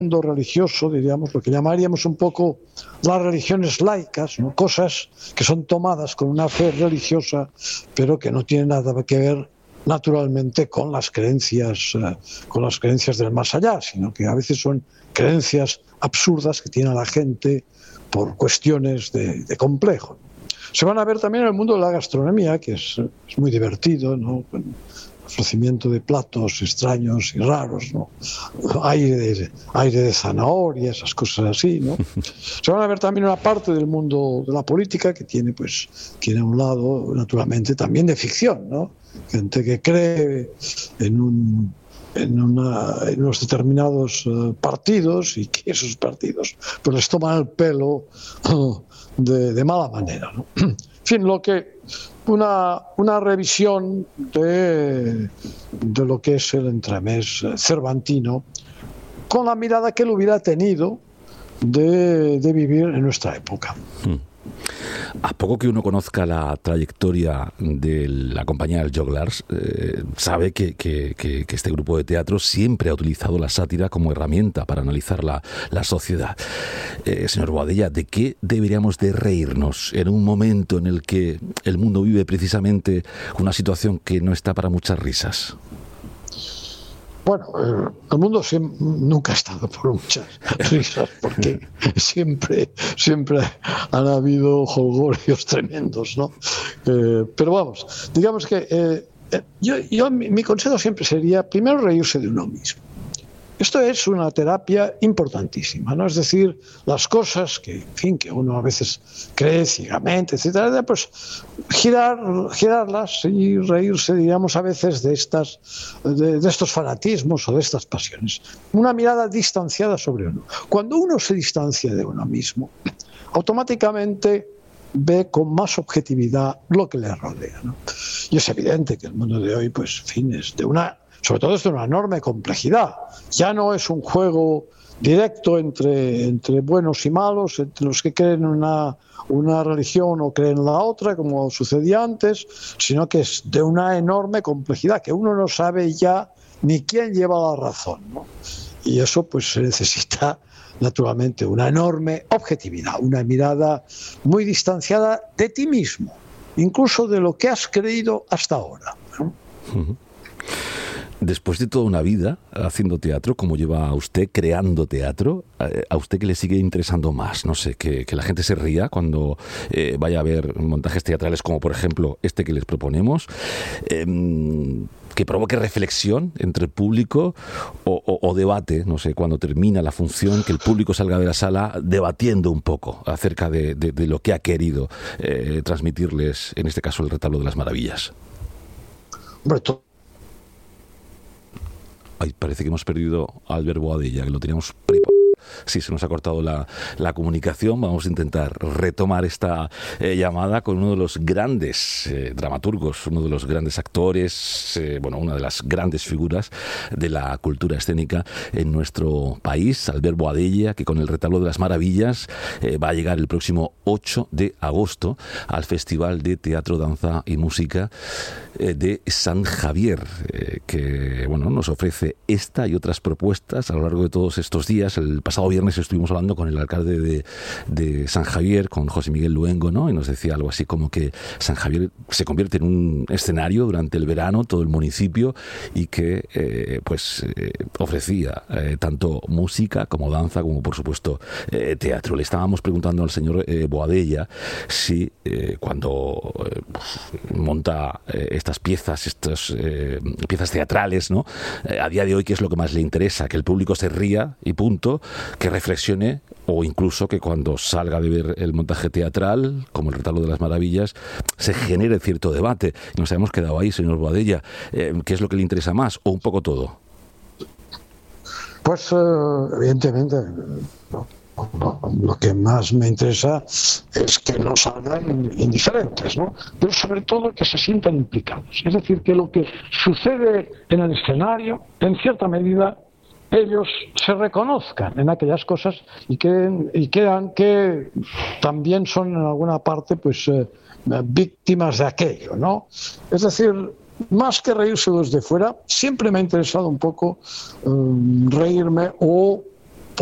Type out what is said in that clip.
mundo religioso, diríamos, lo que llamaríamos un poco las religiones laicas, ¿no? Cosas que son tomadas con una fe religiosa, pero que no tienen nada que ver naturalmente con las creencias del más allá, sino que a veces son creencias absurdas que tiene la gente por cuestiones de complejo. Se van a ver también en el mundo de la gastronomía, que es muy divertido, ¿no? Ofrecimiento de platos extraños y raros, ¿no? Aire de zanahoria, esas cosas así, ¿no? Se van a ver también una parte del mundo de la política que tiene un lado, naturalmente, también de ficción, ¿no? Gente que cree en unos determinados partidos y que esos partidos pues les toman el pelo de mala manera, ¿no? En fin, una revisión de lo que es el entremés cervantino con la mirada que él hubiera tenido de vivir en nuestra época. A poco que uno conozca la trayectoria de la compañía del Joglars, sabe que este grupo de teatro siempre ha utilizado la sátira como herramienta para analizar la sociedad. Señor Boadella, ¿de qué deberíamos de reírnos en un momento en el que el mundo vive precisamente una situación que no está para muchas risas? Bueno, el mundo nunca ha estado por muchas risas, porque siempre han habido jolgorios tremendos, ¿no? Pero vamos, digamos que mi consejo siempre sería primero reírse de uno mismo. Esto es una terapia importantísima, ¿no? Es decir, las cosas que uno a veces cree ciegamente, etcétera, pues girarlas y reírse, digamos, a veces de estos fanatismos o de estas pasiones. Una mirada distanciada sobre uno. Cuando uno se distancia de uno mismo, automáticamente ve con más objetividad lo que le rodea, ¿no? Y es evidente que el mundo de hoy, pues, en fin, sobre todo es de una enorme complejidad. Ya no es un juego directo entre buenos y malos, entre los que creen en una religión o creen en la otra, como sucedía antes, sino que es de una enorme complejidad, que uno no sabe ya ni quién lleva la razón, ¿no? Y eso pues se necesita naturalmente una enorme objetividad, una mirada muy distanciada de ti mismo, incluso de lo que has creído hasta ahora, ¿no? Uh-huh. Después de toda una vida haciendo teatro, ¿cómo lleva usted creando teatro? ¿A usted qué le sigue interesando más? No sé, que la gente se ría cuando vaya a ver montajes teatrales como, por ejemplo, este que les proponemos, que provoque reflexión entre el público o debate, no sé, cuando termina la función, que el público salga de la sala debatiendo un poco acerca de lo que ha querido transmitirles, en este caso, el Retablo de las Maravillas. Hombre, Ay, parece que hemos perdido a Albert Boadella, que lo teníamos preparado. Sí, se nos ha cortado la comunicación. Vamos a intentar retomar esta llamada con uno de los grandes dramaturgos, uno de los grandes actores, una de las grandes figuras de la cultura escénica en nuestro país, Albert Boadella, que con el Retablo de las Maravillas va a llegar el próximo 8 de agosto al Festival de Teatro, Danza y Música de San Javier, que nos ofrece esta y otras propuestas a lo largo de todos estos días. El pasado viernes estuvimos hablando con el alcalde de San Javier, con José Miguel Luengo, ¿no? Y nos decía algo así como que San Javier se convierte en un escenario durante el verano, todo el municipio, y que ofrecía tanto música como danza, como por supuesto teatro. Le estábamos preguntando al señor Boadella si cuando monta estas piezas teatrales, ¿no? A día de hoy, ¿qué es lo que más le interesa? Que el público se ría y punto, que reflexione, o incluso que cuando salga de ver el montaje teatral, como el Retablo de las Maravillas, se genere cierto debate. Nos habíamos quedado ahí, señor Boadella. ¿Qué es lo que le interesa más? ¿O un poco todo? Pues evidentemente lo que más me interesa es que no salgan indiferentes, ¿no? Pero sobre todo que se sientan implicados. Es decir, que lo que sucede en el escenario, en cierta medida, ellos se reconozcan en aquellas cosas y crean que también son en alguna parte víctimas de aquello, ¿no? Es decir, más que reírse desde fuera, siempre me ha interesado un poco reírme o